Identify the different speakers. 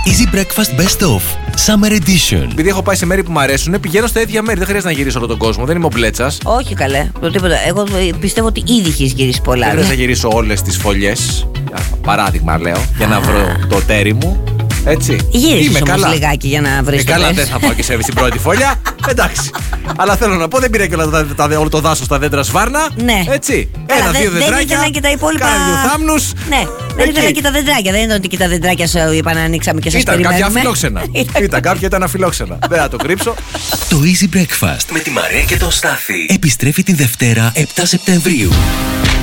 Speaker 1: Easy Breakfast Best Of Summer Edition.
Speaker 2: Επειδή έχω πάει σε μέρη που μου αρέσουν, πηγαίνω στα ίδια μέρη. Δεν χρειάζεται να γυρίσω όλο τον κόσμο. Δεν είμαι ο Μπλέτσας.
Speaker 3: Όχι καλέ, τίποτα. Εγώ πιστεύω ότι ήδη έχεις γυρίσει πολλά.
Speaker 2: Δεν χρειάζεται να γυρίσω όλες τις φωλιές. Παράδειγμα λέω, για να βρω το τέρι μου. Έτσι.
Speaker 3: Γύρισες όμως λιγάκι για να βρεις το
Speaker 2: καλά,
Speaker 3: τέρι.
Speaker 2: δεν θα πάω και στην πρώτη φωλιά. Εντάξει. Αλλά θέλω να πω, δεν πήρα και όλο το δάσος στα δέντρα σβάρνα.
Speaker 3: Ναι.
Speaker 2: Έτσι.
Speaker 3: Καλά,
Speaker 2: Ένα-δύο δεντράκια.
Speaker 3: Δεν ήθελαν και τα υπόλοιπα.
Speaker 2: Κάνα δύο θάμνους.
Speaker 3: Ναι, δεν ήθελαν και τα δεντράκια. Δεν ήταν ότι και τα δεντράκια σου είπαν να ανοίξαμε και σας
Speaker 2: Ήταν
Speaker 3: περιμένουμε.
Speaker 2: κάποια αφιλόξενα. Ήταν κάποια ήταν αφιλόξενα. Δεν θα το κρύψω.
Speaker 1: Το Easy Breakfast με τη Μαρία και τον Στάθη επιστρέφει την Δευτέρα 7 Σεπτεμβρίου.